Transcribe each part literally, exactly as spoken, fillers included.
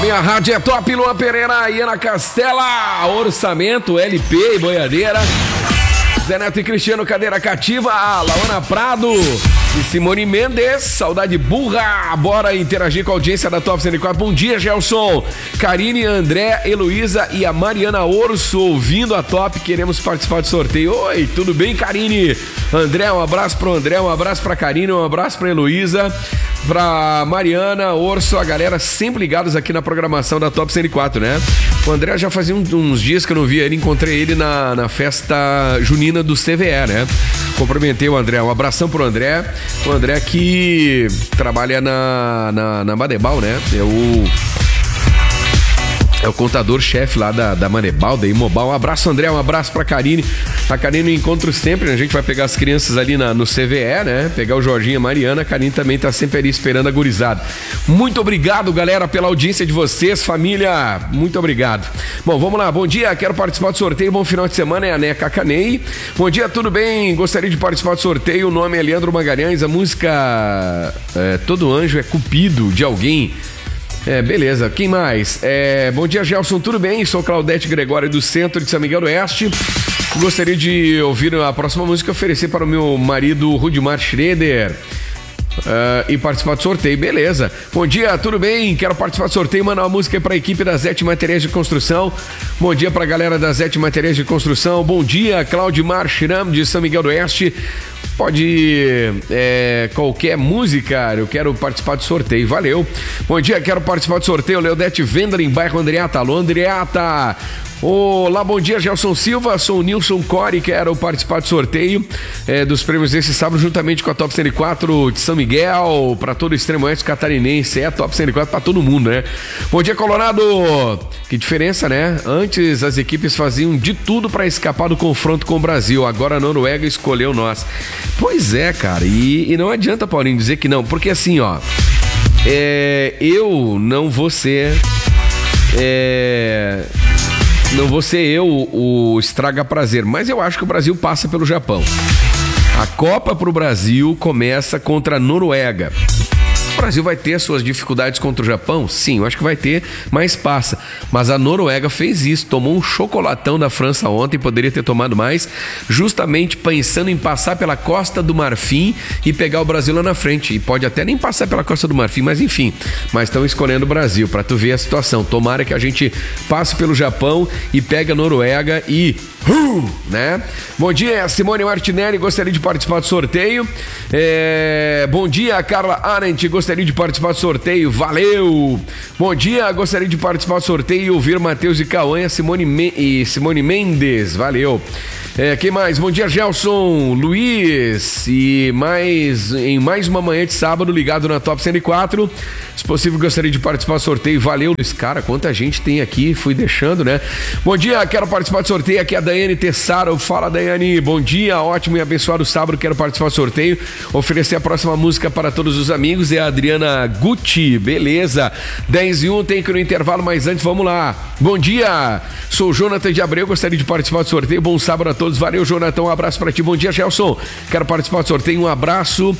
minha rádio é top, Luan Pereira, Iana Castela, Orçamento, L P e Boiadeira, Zé Neto e Cristiano, Cadeira Cativa, a Laona Prado e Simone Mendes, Saudade Burra. Bora interagir com a audiência da Top cento e quatro. Bom dia, Gelson, Karine, André, Heloísa e a Mariana Orso ouvindo a Top, queremos participar do sorteio. Oi, tudo bem, Karine? André, um abraço pro André, um abraço pra Karine, um abraço pra Heloísa, pra Mariana Orso, a galera sempre ligados aqui na programação da Top cento e quatro, né? O André já fazia um, uns dias que eu não via ele, encontrei ele na, na festa junina do C V E, né? Cumprimentei o André, um abração pro André, o André que trabalha na, na, na Madebal, né? É o... É o contador-chefe lá da, da Manebal, da Imobal. Um abraço, André, um abraço pra Karine. A Karine eu encontro sempre, né? A gente vai pegar as crianças ali na, no C V E, né? Pegar o Jorginho e a Mariana. A Karine também tá sempre ali esperando a gurizada. Muito obrigado, galera, pela audiência de vocês, família. Muito obrigado. Bom, vamos lá. Bom dia, quero participar do sorteio. Bom final de semana, é a Neca Canei. Bom dia, tudo bem? Gostaria de participar do sorteio. O nome é Leandro Magalhães. A música é, Todo Anjo é Cupido, de alguém. É, beleza. Quem mais? É, bom dia, Gelson, tudo bem? Sou Claudete Gregório do centro de São Miguel do Oeste. Gostaria de ouvir a próxima música e oferecer para o meu marido Rudimar Schroeder. Uh, e participar do sorteio, beleza. Bom dia, tudo bem? Quero participar do sorteio, mandar uma música para a equipe da Zete Materiais de Construção. Bom dia para a galera da Zete Materiais de Construção. Bom dia, Claudimar Schram de São Miguel do Oeste. Pode é, qualquer música, eu quero participar do sorteio, valeu. Bom dia, quero participar do sorteio, Leodete Vendra em bairro Andreata. Alô, Andreata. Olá, bom dia, Gelson Silva, sou o Nilson Core, quero participar do sorteio é, dos prêmios desse sábado, juntamente com a Top cento e quatro de São Miguel, para todo o extremo oeste catarinense, é a Top cento e quatro para todo mundo, né? Bom dia, Colorado, que diferença, né? Antes as equipes faziam de tudo para escapar do confronto com o Brasil, agora a Noruega escolheu nós. Pois é, cara, e, e não adianta, Paulinho, dizer que não, porque assim, ó, é, eu não vou ser... É... Não vou ser eu o estraga prazer, mas eu acho que o Brasil passa pelo Japão. A Copa pro Brasil começa contra a Noruega. O Brasil vai ter suas dificuldades contra o Japão? Sim, eu acho que vai ter, mas passa. Mas a Noruega fez isso, tomou um chocolatão da França ontem, poderia ter tomado mais, justamente pensando em passar pela Costa do Marfim e pegar o Brasil lá na frente. E pode até nem passar pela Costa do Marfim, mas enfim. Mas estão escolhendo o Brasil, para tu ver a situação. Tomara que a gente passe pelo Japão e pegue a Noruega e... Uh, né? Bom dia, Simone Martinelli, gostaria de participar do sorteio. É... Bom dia, Carla Arendt, gostaria de participar do sorteio, valeu! Bom dia, gostaria de participar do sorteio e ouvir Matheus e Cauã Simone Me... e Simone Mendes, valeu! É, quem mais? Bom dia, Gelson, Luiz, e mais em mais uma manhã de sábado ligado na Top cento e quatro. Se possível, gostaria de participar do sorteio. Valeu, Luiz. Cara, quanta gente tem aqui, fui deixando, né? Bom dia, quero participar do sorteio. Aqui é a Daiane Tessaro. Fala, Daiane. Bom dia, ótimo e abençoado sábado. Quero participar do sorteio. Oferecer a próxima música para todos os amigos. É a Adriana Gucci, beleza? dez e um, tem que ir no intervalo, mas antes, vamos lá. Bom dia, sou o Jonathan de Abreu. Gostaria de participar do sorteio. Bom sábado a todos. Valeu, Jonathan. Um abraço para ti. Bom dia, Gelson. Quero participar do sorteio. Um abraço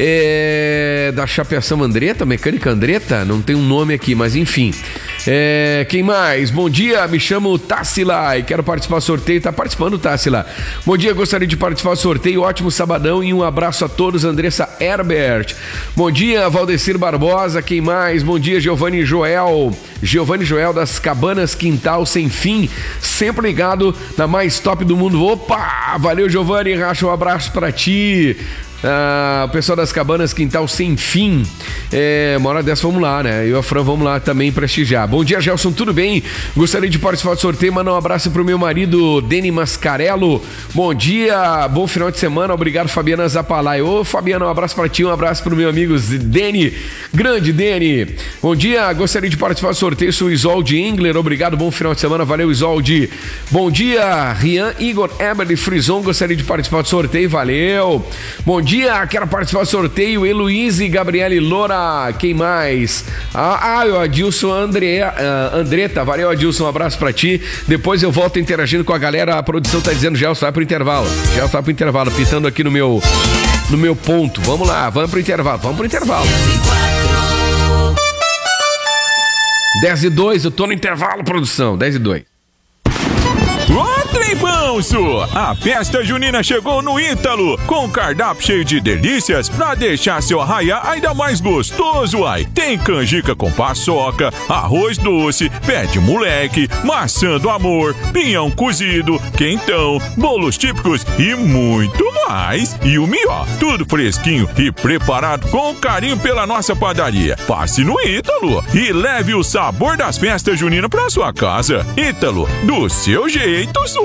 é, da Chapeação Andreta, Mecânica Andreta. Não tem um nome aqui, mas enfim. É, quem mais? Bom dia, me chamo Tassila e quero participar do sorteio. Tá participando, Tassila? Bom dia, gostaria de participar do sorteio. Ótimo sabadão e um abraço a todos. Andressa Herbert. Bom dia, Valdecir Barbosa. Quem mais? Bom dia, Giovanni Joel. Giovanni Joel das Cabanas Quintal Sem Fim. Sempre ligado na mais top do mundo. Opa! Valeu, Giovanni. Racha, um abraço pra ti. Ah, o pessoal das Cabanas Quintal Sem Fim. É, uma hora dessa vamos lá, né? Eu e a Fran vamos lá também prestigiar. Bom dia, Gelson, tudo bem? Gostaria de participar do sorteio, mandar um abraço pro meu marido Deni Mascarello. Bom dia, bom final de semana, obrigado, Fabiana Zapalai. Ô, Fabiana, um abraço pra ti, um abraço pro meu amigo Deni, grande Deni. Bom dia, gostaria de participar do sorteio, sou Isolde Engler, obrigado, bom final de semana, valeu, Isolde. Bom dia, Rian Igor Eberly Frison, gostaria de participar do sorteio, valeu. Bom dia, dia, quero participar do sorteio. Heloíse, Gabriele Loura, quem mais? Ah, ah o Adilson André, uh, Andreta, valeu, Adilson, um abraço pra ti. Depois eu volto interagindo com a galera. A produção tá dizendo, Gelson, vai pro intervalo. Gelson, vai pro intervalo, pitando aqui no meu, no meu ponto. Vamos lá, vamos pro intervalo, vamos pro intervalo. dez e dois, eu tô no intervalo, produção. dez e dois. Ô, trem manso! A festa junina chegou no Ítalo, com cardápio cheio de delícias pra deixar seu arraiá ainda mais gostoso, ai. Tem canjica com paçoca, arroz doce, pé de moleque, maçã do amor, pinhão cozido, quentão, bolos típicos e muito mais. E o melhor, tudo fresquinho e preparado com carinho pela nossa padaria. Passe no Ítalo e leve o sabor das festas juninas pra sua casa. Ítalo, do seu jeito.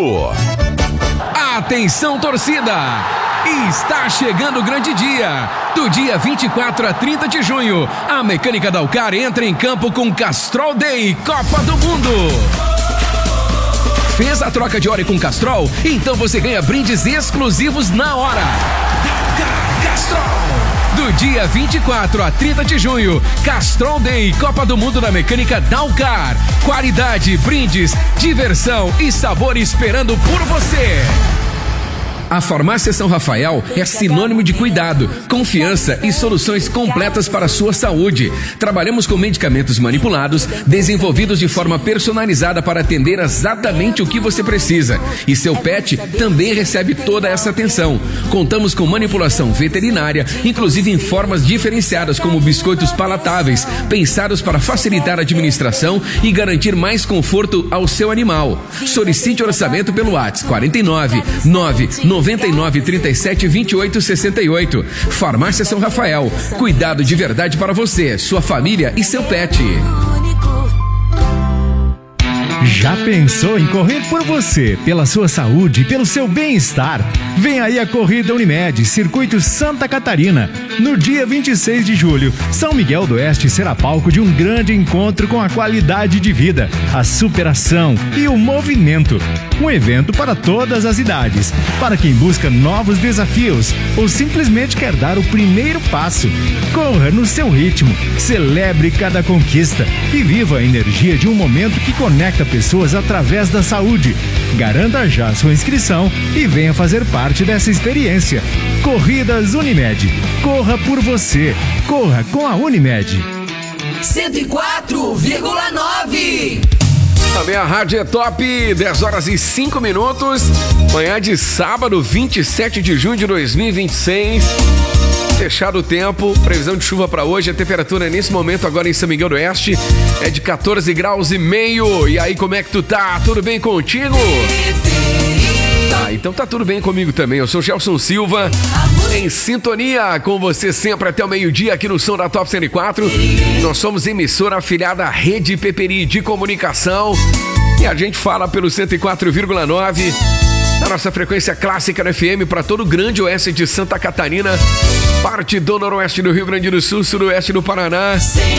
Atenção, torcida! Está chegando o grande dia. Do dia vinte e quatro a trinta de junho, a Mecânica Dalcar entra em campo com Castrol Day Copa do Mundo. Fez a troca de óleo com Castrol? Então você ganha brindes exclusivos na hora. Castrol! Do dia vinte e quatro a trinta de junho, Castrol Day Copa do Mundo na Mecânica Dalcar. Qualidade, brindes, diversão e sabor esperando por você. A Farmácia São Rafael é sinônimo de cuidado, confiança e soluções completas para a sua saúde. Trabalhamos com medicamentos manipulados, desenvolvidos de forma personalizada para atender exatamente o que você precisa. E seu pet também recebe toda essa atenção. Contamos com manipulação veterinária, inclusive em formas diferenciadas como biscoitos palatáveis, pensados para facilitar a administração e garantir mais conforto ao seu animal. Solicite orçamento pelo WhatsApp quarenta e nove, nove noventa e nove, trinta e sete, vinte e oito, sessenta e oito. Farmácia São Rafael. Cuidado de verdade para você, sua família e seu pet. Já pensou em correr por você, pela sua saúde e pelo seu bem-estar? Vem aí a Corrida Unimed, Circuito Santa Catarina. No dia vinte e seis de julho, São Miguel do Oeste será palco de um grande encontro com a qualidade de vida, a superação e o movimento. Um evento para todas as idades, para quem busca novos desafios ou simplesmente quer dar o primeiro passo. Corra no seu ritmo, celebre cada conquista e viva a energia de um momento que conecta pessoas através da saúde. Garanta já sua inscrição e venha fazer parte dessa experiência. Corridas Unimed. Corra por você. Corra com a Unimed. cento e quatro vírgula nove. Também a rádio é top, dez horas e cinco minutos. Manhã de sábado, vinte e sete de junho de dois mil e vinte e seis. Fechado o tempo, previsão de chuva para hoje. A temperatura nesse momento agora em São Miguel do Oeste é de quatorze graus e meio. E aí, como é que tu tá? Tudo bem contigo? Ah, então tá tudo bem comigo também. Eu sou Gelson Silva, em sintonia com você sempre até o meio-dia aqui no Som da Top cento e quatro. Nós somos emissora afiliada à Rede Peperi de Comunicação e a gente fala pelo cento e quatro vírgula nove da nossa frequência clássica no F M para todo o grande oeste de Santa Catarina, parte do noroeste do Rio Grande do Sul, sudoeste do Paraná.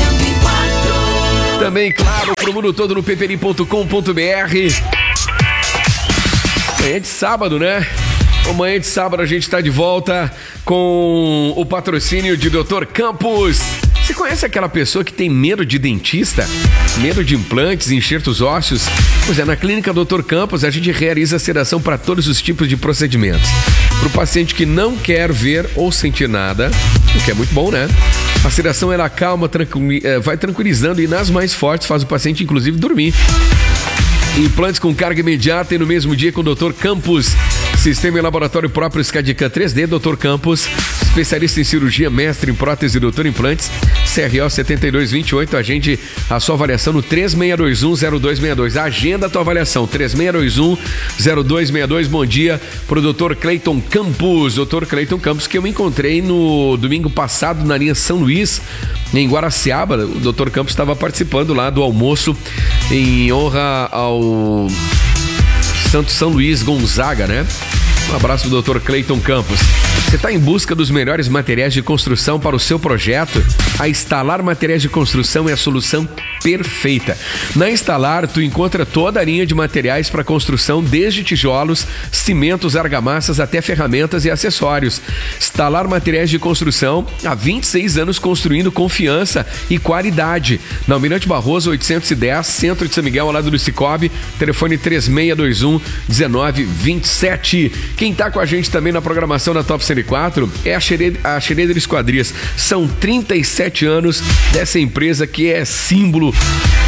Também, claro, pro mundo todo no peperi ponto com ponto b r. Manhã de sábado, né? Amanhã de sábado a gente está de volta com o patrocínio de doutor Campos. Você conhece aquela pessoa que tem medo de dentista? Medo de implantes, enxertos ósseos? Pois é, na Clínica doutor Campos a gente realiza a sedação para todos os tipos de procedimentos. Para o paciente que não quer ver ou sentir nada, o que é muito bom, né? A sedação ela calma, tranquil... vai tranquilizando e nas mais fortes faz o paciente inclusive dormir. Implantes com carga imediata e no mesmo dia com o doutor Campos. Sistema e laboratório próprio Scadican três D, doutor Campos. Especialista em cirurgia, mestre em prótese, doutor Implantes. C R O setenta e dois vinte e oito. Agende a sua avaliação no três seis dois um, zero dois seis dois. Agenda a tua avaliação, três seis dois um, zero dois seis dois. Bom dia pro doutor Cleiton Campos. doutor Cleiton Campos, que eu me encontrei no domingo passado na linha São Luís, em Guaraciaba. O doutor Campos estava participando lá do almoço em honra ao Santo São Luís Gonzaga, né? Um abraço do doutor Cleiton Campos. Você está em busca dos melhores materiais de construção para o seu projeto? A Instalar Materiais de Construção é a solução perfeita. Na Instalar, tu encontra toda a linha de materiais para construção, desde tijolos, cimentos, argamassas até ferramentas e acessórios. Instalar Materiais de Construção, há vinte e seis anos construindo confiança e qualidade. Na Almirante Barroso, oitocentos e dez, centro de São Miguel, ao lado do Cicobi, telefone três seis dois um, um nove dois sete. Quem está com a gente também na programação da Top cento e quatro é a Schneider Esquadrias. São trinta e sete anos dessa empresa que é símbolo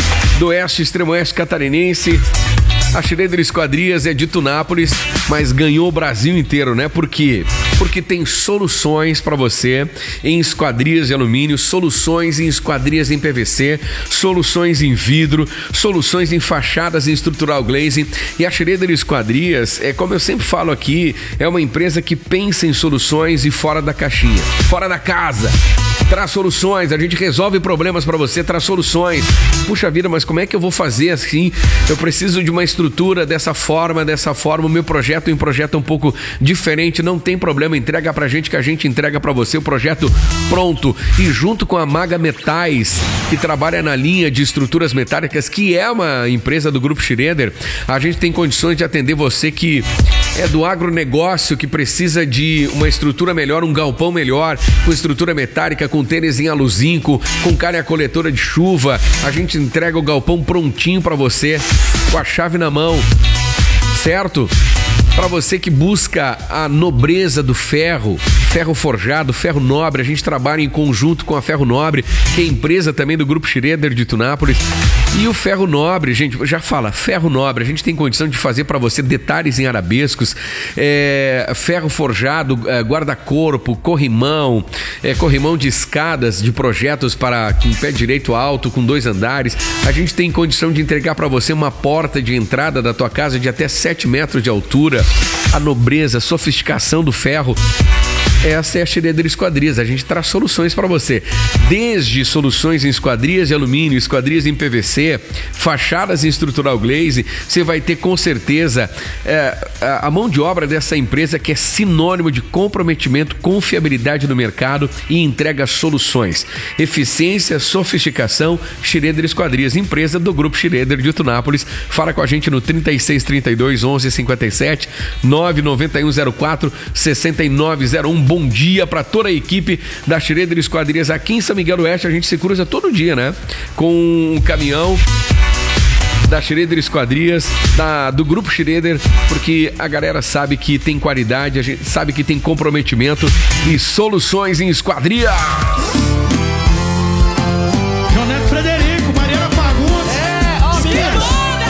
do Oeste, Extremo Oeste catarinense. A Schroeder Esquadrias é de Tunápolis, mas ganhou o Brasil inteiro, né? Por quê? Porque tem soluções para você em esquadrias de alumínio, soluções em esquadrias em P V C, soluções em vidro, soluções em fachadas em estrutural glazing. E a Schroeder Esquadrias, é como eu sempre falo aqui, é uma empresa que pensa em soluções e fora da caixinha, fora da casa. Traz soluções, a gente resolve problemas para você, traz soluções. Puxa vida, mas como é que eu vou fazer assim? Eu preciso de uma estrutura dessa forma, dessa forma. O meu projeto é um projeto um pouco diferente, não tem problema, entrega pra gente que a gente entrega para você o projeto pronto. E junto com a Maga Metais, que trabalha na linha de estruturas metálicas, que é uma empresa do Grupo Schroeder, a gente tem condições de atender você que é do agronegócio, que precisa de uma estrutura melhor, um galpão melhor, com estrutura metálica, com tênis em aluzinco, com calha coletora de chuva. A gente entrega o galpão prontinho para você, com a chave na mão, certo? Para você que busca a nobreza do ferro, ferro forjado, ferro nobre, a gente trabalha em conjunto com a Ferro Nobre, que é empresa também do Grupo Schroeder de Tunápolis. E o ferro nobre, gente, já fala, ferro nobre, a gente tem condição de fazer para você detalhes em arabescos, é, ferro forjado, é, guarda-corpo, corrimão, é, corrimão de escadas de projetos para com pé direito alto, com dois andares. A gente tem condição de entregar para você uma porta de entrada da tua casa de até sete metros de altura. A nobreza, a sofisticação do ferro. Essa é a Schroeder Esquadrias, a gente traz soluções para você, desde soluções em esquadrias de alumínio, esquadrias em P V C, fachadas em estrutural glaze. Você vai ter com certeza é, a mão de obra dessa empresa, que é sinônimo de comprometimento, confiabilidade no mercado e entrega soluções, eficiência, sofisticação. Schroeder Esquadrias, empresa do Grupo Schroeder de Tunápolis. Fala com a gente no trinta e seis, trinta e dois, onze, cinquenta e sete, nove nove um zero quatro, seis nove zero um. Bom dia para toda a equipe da Schroeder Esquadrias aqui em São Miguel do Oeste. A gente se cruza todo dia, né? Com um caminhão da Schroeder Esquadrias, da, do Grupo Schroeder, porque a galera sabe que tem qualidade, a gente sabe que tem comprometimento e soluções em esquadria.